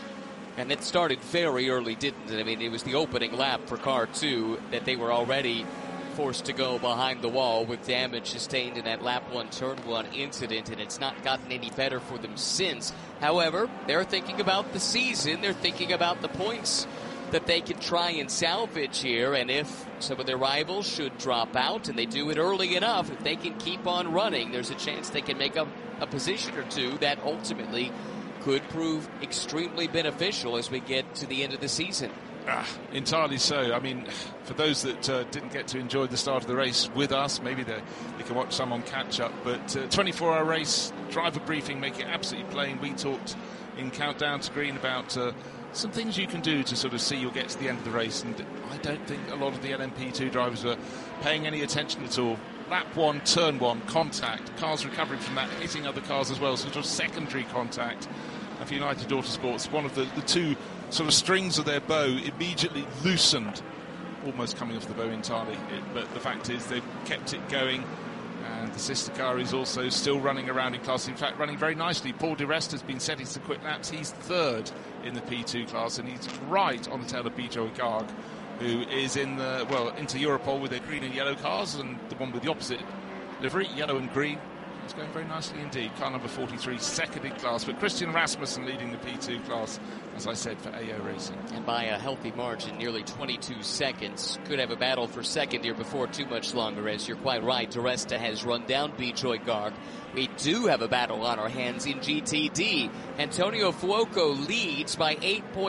And it started very early, didn't it? I mean, it was the opening lap for car 2 that they were already forced to go behind the wall with damage sustained in that lap 1, turn 1 incident, and it's not gotten any better for them since. However, they're thinking about the season. They're thinking about the points that they can try and salvage here, and if some of their rivals should drop out, and they do it early enough, if they can keep on running, there's a chance they can make up a position or two that ultimately could prove extremely beneficial as we get to the end of the season. Entirely so. I mean, for those that didn't get to enjoy the start of the race with us, maybe they can watch some on catch-up, but 24-hour race, driver briefing, make it absolutely plain. We talked in Countdown to Green about some things you can do to sort of see you'll get to the end of the race, and I don't think a lot of the LMP2 drivers were paying any attention at all. Lap 1, turn 1, contact, cars recovering from that, hitting other cars as well, sort of secondary contact. And for United Autosports, one of the 2 sort of strings of their bow immediately loosened, almost coming off the bow entirely. But the fact is they've kept it going, and the sister car is also still running around in class. In fact, running very nicely. Paul di Resta has been setting some quick laps. He's 3rd in the P2 class, and he's right on the tail of Bijoy Garg, who is in into Europol with their green and yellow cars, and the one with the opposite livery, yellow and green. It's going very nicely indeed. Car number 43, 2nd in class, but Christian Rasmussen leading the P2 class, as I said, for AO Racing. And by a healthy margin, nearly 22 seconds. Could have a battle for second here before too much longer, as you're quite right. Di Resta has run down Bijoy Garg. We do have a battle on our hands in GTD. Antonio Fuoco leads by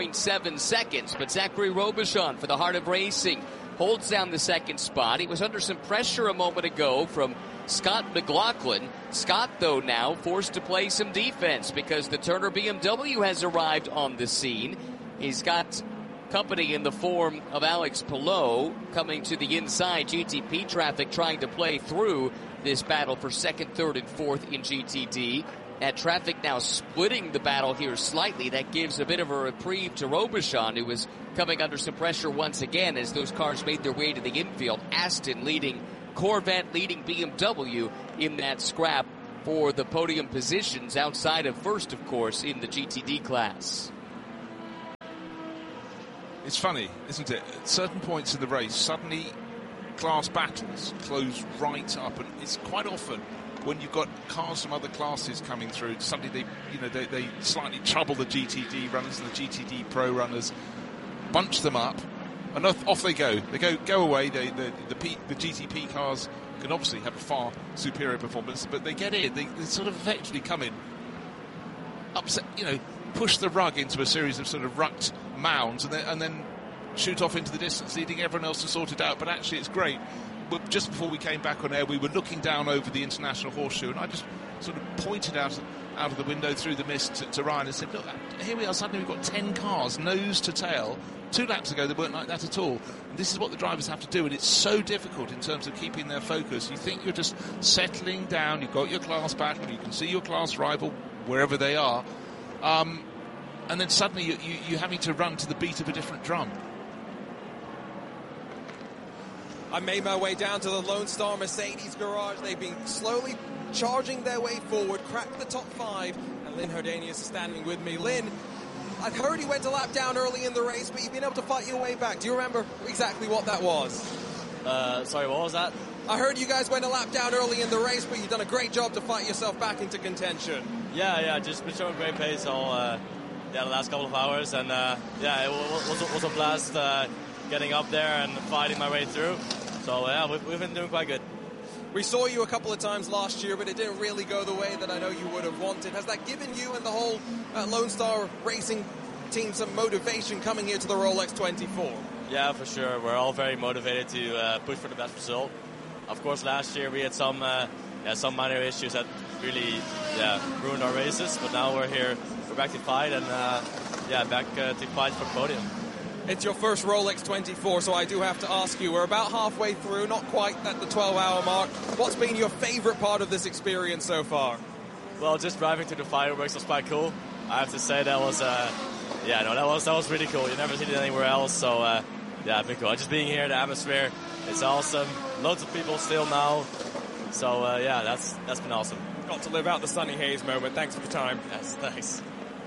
8.7 seconds, but Zachary Robichon for the Heart of Racing holds down the 2nd spot. He was under some pressure a moment ago from Scott McLaughlin. Scott, though, now forced to play some defense because the Turner BMW has arrived on the scene. He's got company in the form of Alex Palou coming to the inside. GTP traffic trying to play through this battle for second, third, and fourth in GTD. That traffic now splitting the battle here slightly. That gives a bit of a reprieve to Robichon, who was coming under some pressure once again as those cars made their way to the infield. Aston leading, Corvette leading BMW in that scrap for the podium positions outside of first, of course, in the GTD class. It's funny, isn't it? At certain points in the race, suddenly class battles close right up, and it's quite often when you've got cars from other classes coming through, suddenly they slightly trouble the GTD runners and the GTD Pro runners, bunch them up, and off they go. They go away. The GTP cars can obviously have a far superior performance, but they get in. They sort of effectively come in, upset, push the rug into a series of sort of rucked mounds, and then shoot off into the distance, leading everyone else to sort it out. But actually, it's great. Just before we came back on air, we were looking down over the International Horseshoe, and I just sort of pointed out of the window through the mist to Ryan and said, look, here we are, suddenly we've got 10 cars, nose to tail. 2 laps ago, they weren't like that at all. And this is what the drivers have to do, and it's so difficult in terms of keeping their focus. You think you're just settling down, you've got your class battle, you can see your class rival wherever they are, and then suddenly you're having to run to the beat of a different drum. I made my way down to the Lone Star Mercedes garage. They've been slowly charging their way forward, cracked the top 5, and Lynn Herdanius is standing with me. Lynn, I'd heard you went a lap down early in the race, but you've been able to fight your way back. Do you remember exactly what that was? Sorry, what was that? I heard you guys went a lap down early in the race, but you've done a great job to fight yourself back into contention. Yeah, just been showing great pace all the last couple of hours, and it was a blast getting up there and fighting my way through. So yeah, we've been doing quite good. We saw you a couple of times last year, but it didn't really go the way that I know you would have wanted. Has that given you and the whole Lone Star Racing team some motivation coming here to the Rolex 24? Yeah, for sure. We're all very motivated to push for the best result. Of course, last year we had some minor issues that really ruined our races, but now we're here. We're back to fight and back to fight for the podium. It's your first Rolex 24, so I do have to ask you, we're about halfway through, not quite at the 12-hour mark. What's been your favorite part of this experience so far? Well, just driving to the fireworks was quite cool. I have to say that was that was really cool. You never see it anywhere else, so been cool. Just being here, the atmosphere, it's awesome. Loads of people still now, so that's been awesome. Got to live out the Sunny Hayes moment. Thanks for the time. Yes, thanks.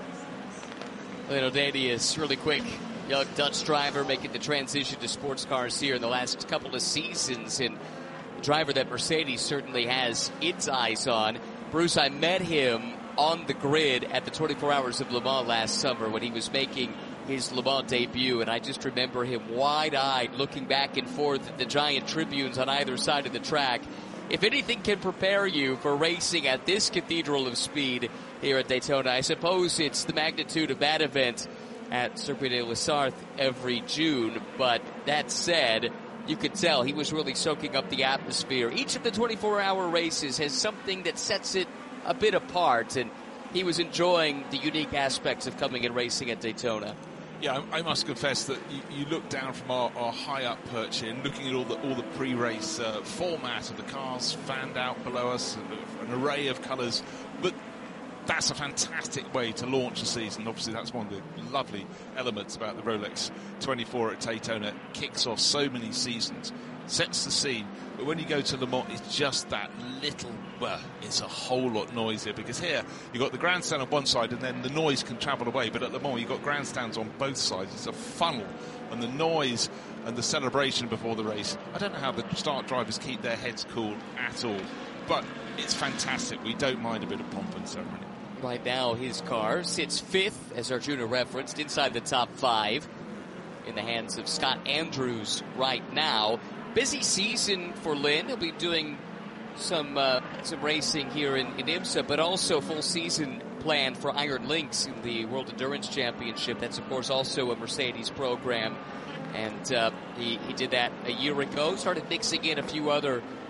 Lynn Herdanius, really quick. Young Dutch driver making the transition to sports cars here in the last couple of seasons, and a driver that Mercedes certainly has its eyes on. Bruce, I met him on the grid at the 24 Hours of Le Mans last summer when he was making his Le Mans debut, and I just remember him wide-eyed looking back and forth at the giant tribunes on either side of the track. If anything can prepare you for racing at this cathedral of speed here at Daytona, I suppose it's the magnitude of that event at Circuit de la Sarthe every June. But that said, you could tell he was really soaking up the atmosphere. Each of the 24-hour races has something that sets it a bit apart, and he was enjoying the unique aspects of coming and racing at Daytona. Yeah, I must confess that you look down from our high-up perch here and looking at all the pre-race format of the cars fanned out below us, an array of colours. But that's a fantastic way to launch a season. Obviously, that's one of the lovely elements about the Rolex 24 at Daytona. Kicks off so many seasons, sets the scene. But when you go to Le Mans, it's just that little, it's a whole lot noisier, because here you've got the grandstand on one side and then the noise can travel away. But at Le Mans, you've got grandstands on both sides. It's a funnel, and the noise and the celebration before the race. I don't know how the start drivers keep their heads cool at all, but it's fantastic. We don't mind a bit of pomp and ceremony. Right now, his car sits fifth, as Arjuna referenced, inside the top 5 in the hands of Scott Andrews right now. Busy season for Lynn. He'll be doing some racing here in IMSA, but also full season planned for Iron Lynx in the World Endurance Championship. That's, of course, also a Mercedes program. And he did that a year ago, started mixing in a few other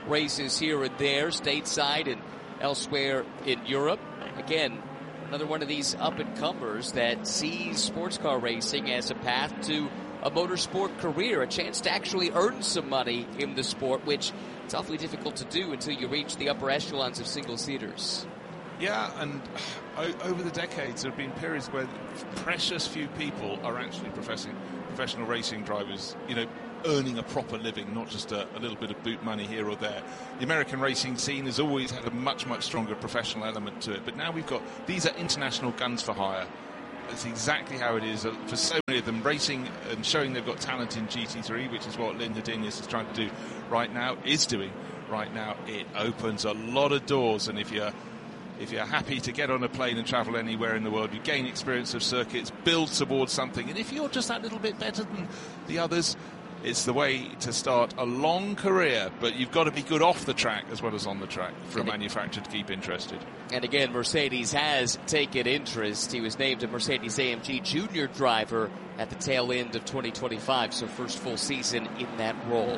races here and there, stateside and elsewhere in Europe. Again, another one of these up-and-comers that sees sports car racing as a path to a motorsport career, a chance to actually earn some money in the sport, which it's awfully difficult to do until you reach the upper echelons of single-seaters. Yeah, and over the decades, there have been periods where precious few people are actually professional racing drivers, earning a proper living, not just a little bit of boot money here or there. The American racing scene has always had a much, much stronger professional element to it, but now these are international guns for hire. That's exactly how it is for so many of them, racing and showing they've got talent in GT3, which is what Lynn Hedinas is trying to do right now, It opens a lot of doors, and if you're happy to get on a plane and travel anywhere in the world, you gain experience of circuits, build towards something, and if you're just that little bit better than the others, it's the way to start a long career, but you've got to be good off the track as well as on the track for a manufacturer to keep interested. And again, Mercedes has taken interest. He was named a Mercedes-AMG Junior driver at the tail end of 2025, so first full season in that role.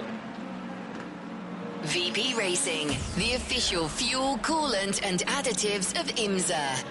VP Racing, the official fuel, coolant and additives of IMSA.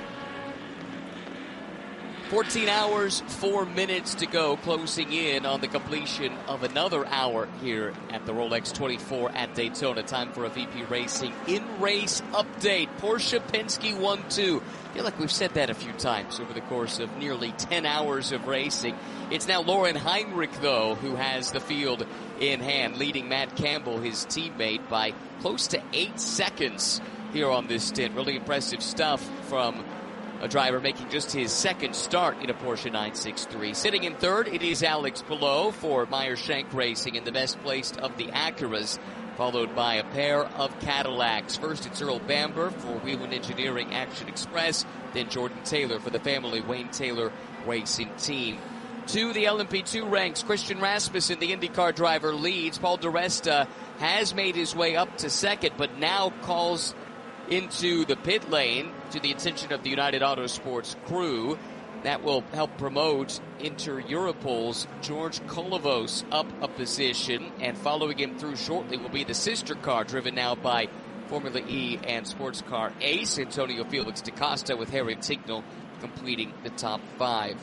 14 hours, 4 minutes to go, closing in on the completion of another hour here at the Rolex 24 at Daytona. Time for a VP Racing in-race update. Porsche Penske 1-2. I feel like we've said that a few times over the course of nearly 10 hours of racing. It's now Laurin Heinrich, though, who has the field in hand, leading Matt Campbell, his teammate, by close to 8 seconds here on this stint. Really impressive stuff from a driver making just his second start in a Porsche 963. Sitting in third, it is Alex Palou for Meyer Shank Racing in the best placed of the Acuras, followed by a pair of Cadillacs. First, it's Earl Bamber for Whelen Engineering Action Express, then Jordan Taylor for the family Wayne Taylor Racing Team. To the LMP2 ranks, Christian Rasmussen, the IndyCar driver, leads. Paul di Resta has made his way up to second, but now calls into the pit lane to the attention of the United Autosports crew. That will help promote Inter Europol's George Kolovos up a position, and following him through shortly will be the sister car driven now by Formula E and sports car ace Antonio Felix da Costa, with Harry Tignal completing the top 5.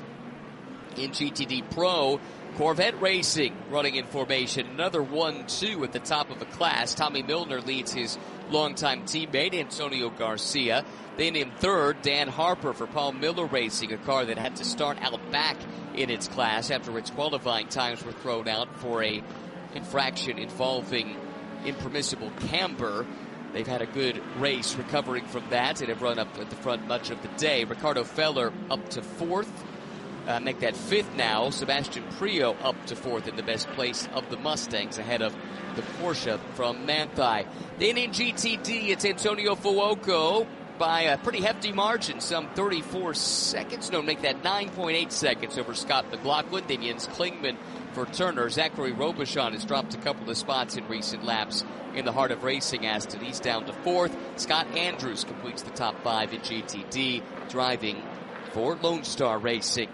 In GTD Pro, Corvette Racing running in formation. Another 1-2 at the top of the class. Tommy Milner leads his longtime teammate Antonio Garcia. Then in third, Dan Harper for Paul Miller Racing, a car that had to start out back in its class after its qualifying times were thrown out for a infraction involving impermissible camber. They've had a good race recovering from that and have run up at the front much of the day. Ricardo Feller up to fourth. Make that fifth now. Sebastian Prio up to fourth in the best place of the Mustangs, ahead of the Porsche from Manthey. Then in GTD, it's Antonio Fuoco by a pretty hefty margin, some 34 seconds. No, make that 9.8 seconds over Scott McLaughlin. Then Jens Klingman for Turner. Zachary Robichon has dropped a couple of spots in recent laps in the heart of racing. Aston, he's down to fourth. Scott Andrews completes the top 5 in GTD, driving for Lone Star Racing.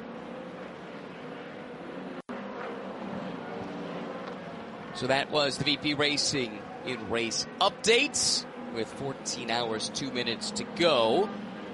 So that was the VP Racing in race updates with 14 hours, 2 minutes to go.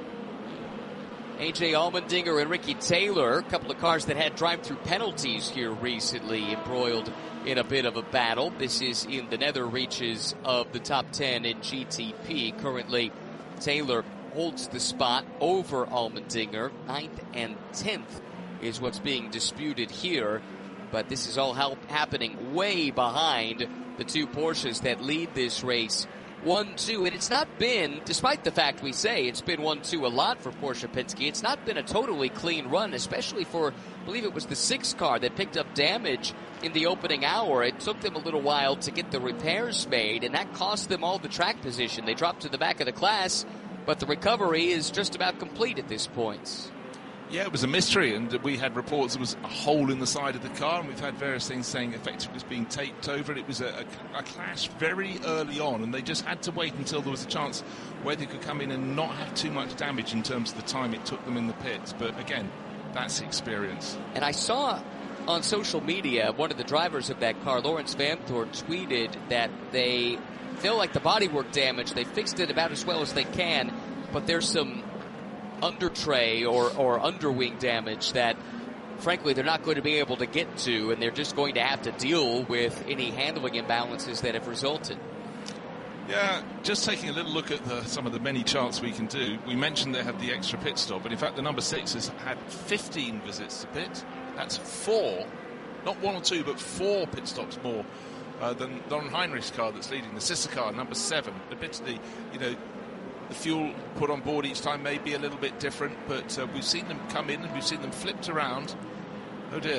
AJ Allmendinger and Ricky Taylor, a couple of cars that had drive-through penalties here recently, embroiled in a bit of a battle. This is in the nether reaches of the top 10 in GTP. Currently, Taylor holds the spot over Allmendinger. 9th and 10th is what's being disputed here. But this is all happening way behind the two Porsches that lead this race 1-2. And it's not been, despite the fact we say it's been 1-2 a lot for Porsche Penske, it's not been a totally clean run, especially for, I believe it was the 6th car that picked up damage in the opening hour. It took them a little while to get the repairs made, and that cost them all the track position. They dropped to the back of the class, but the recovery is just about complete at this point. Yeah, it was a mystery, and we had reports there was a hole in the side of the car, and we've had various things saying effectively it was being taped over, and it was a clash very early on, and they just had to wait until there was a chance where they could come in and not have too much damage in terms of the time it took them in the pits. But again, that's experience. And I saw on social media one of the drivers of that car, Lawrence Van Thorn, tweeted that they feel like the bodywork damage, they fixed it about as well as they can, but there's some under tray or underwing damage that, frankly, they're not going to be able to get to, and they're just going to have to deal with any handling imbalances that have resulted. Yeah, just taking a little look at some of the many charts we can do. We mentioned they had the extra pit stop, but in fact the number 6 has had 15 visits to pit. That's 4, not 1 or 2, but 4 pit stops more than Don Heinrich's car that's leading. The sister car, number 7. Admittedly, the fuel put on board each time may be a little bit different, but we've seen them come in and we've seen them flipped around. Oh dear,